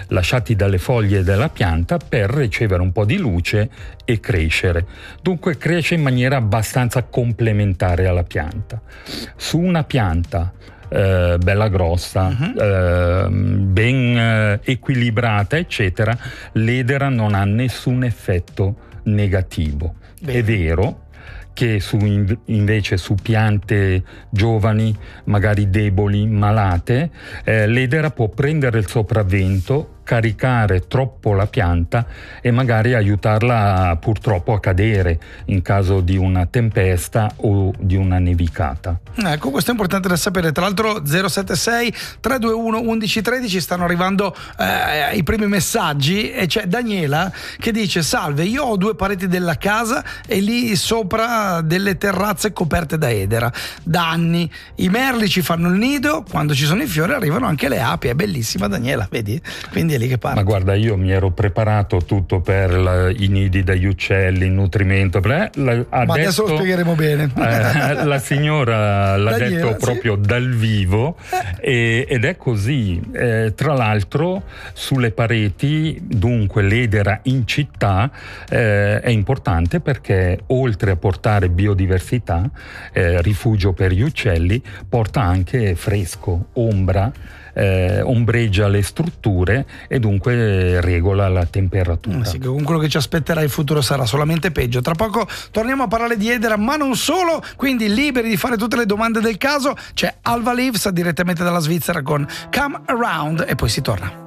lasciati dalle foglie della pianta per ricevere un po' di luce e crescere. Dunque cresce in maniera abbastanza complementare alla pianta. Su una pianta bella grossa, ben equilibrata, eccetera, l'edera non ha nessun effetto negativo. Bene. È vero che invece su piante giovani, magari deboli, malate, l'edera può prendere il sopravvento, caricare troppo la pianta e magari aiutarla purtroppo a cadere in caso di una tempesta o di una nevicata. Ecco, questo è importante da sapere. Tra l'altro 076 321 1113 stanno arrivando i primi messaggi e c'è Daniela che dice: salve, io ho 2 pareti della casa e lì sopra delle terrazze coperte da edera da anni, i merli ci fanno il nido, quando ci sono i fiori arrivano anche le api. È bellissima, Daniela, vedi? Quindi è lì che parte. Ma guarda, io mi ero preparato tutto per i nidi degli uccelli, il nutrimento, ma adesso lo spiegheremo bene. La signora l'ha Daniela, detto proprio dal vivo ed è così. Tra l'altro sulle pareti, dunque l'edera in città è importante perché oltre a portare biodiversità, rifugio per gli uccelli, porta anche fresco, ombra, ombreggia le strutture e dunque regola la temperatura. Sì, con quello che ci aspetterà il futuro sarà solamente peggio. Tra poco torniamo a parlare di edera, ma non solo, quindi liberi di fare tutte le domande del caso. C'è Alva Leaves direttamente dalla Svizzera con Come Around e poi si torna.